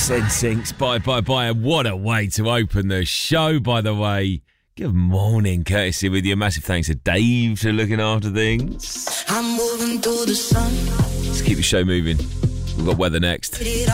Yes, NSYNC's Bye. And what a way to open the show, by the way. Good morning, courtesy with you. Massive thanks to Dave for looking after things. I'm moving through the sun. Let's keep the show moving. We've got weather next.